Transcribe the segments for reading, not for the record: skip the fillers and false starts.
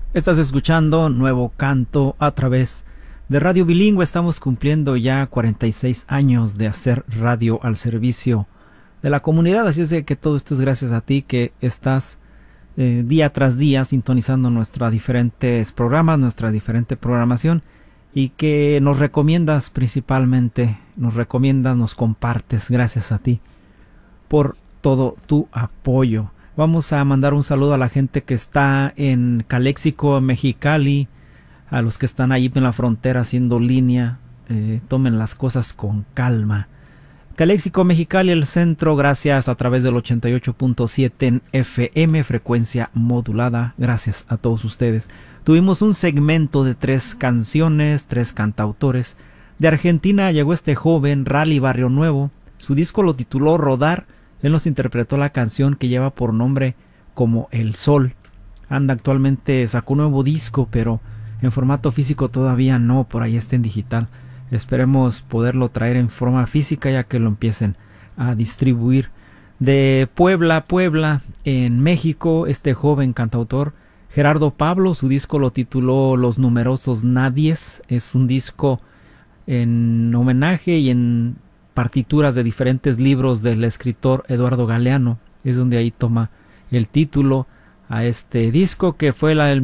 Estás escuchando Nuevo Canto a través de Radio Bilingüe. Estamos cumpliendo ya 46 años de hacer radio al servicio de la comunidad. Así es de que todo esto es gracias a ti que estás día tras día sintonizando nuestros diferentes programas, nuestra diferente programación, y que nos recomiendas principalmente, nos compartes. Gracias a ti por todo tu apoyo. Vamos a mandar un saludo a la gente que está en Calexico, Mexicali, a los que están ahí en la frontera haciendo línea. Tomen las cosas con calma. Calexico, Mexicali, el centro, gracias a través del 88.7 en FM, frecuencia modulada. Gracias a todos ustedes. Tuvimos un segmento de 3 canciones, 3 cantautores. De Argentina llegó este joven, Rally Barrio Nuevo. Su disco lo tituló Rodar. Él nos interpretó la canción que lleva por nombre Como el Sol. Actualmente sacó un nuevo disco, pero en formato físico todavía no, por ahí está en digital. Esperemos poderlo traer en forma física ya que lo empiecen a distribuir. De Puebla, en México, este joven cantautor Gerardo Pablo, su disco lo tituló Los Numerosos Nadies. Es un disco en homenaje y en partituras de diferentes libros del escritor Eduardo Galeano. Es donde ahí toma el título a este disco, que fue el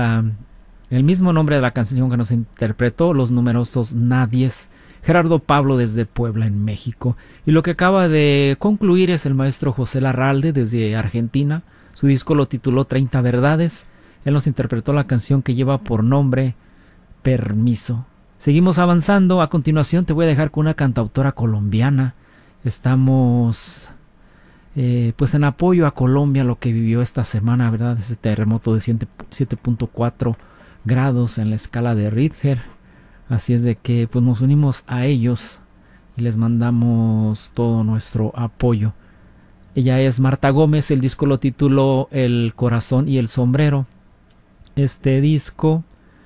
mismo nombre de la canción que nos interpretó, Los Numerosos Nadies. Gerardo Pablo desde Puebla, en México. Y lo que acaba de concluir es el maestro José Larralde desde Argentina. Su disco lo tituló 30 Verdades. Él nos interpretó la canción que lleva por nombre Permiso. Seguimos avanzando. A continuación te voy a dejar con una cantautora colombiana. Estamos pues en apoyo a Colombia, lo que vivió esta semana, ¿verdad? Ese terremoto de 7.4 grados en la escala de Richter. Así es de que pues nos unimos a ellos y les mandamos todo nuestro apoyo. Ella es Marta Gómez. El disco lo tituló El Corazón y el Sombrero. Este disco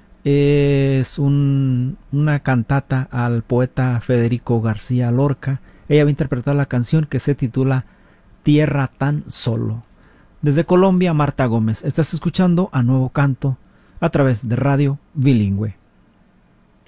es una cantata al poeta Federico García Lorca. Ella va a interpretar la canción que se titula Tierra tan solo. Desde Colombia, Marta Gómez. Estás escuchando a Nuevo Canto a través de Radio Bilingüe.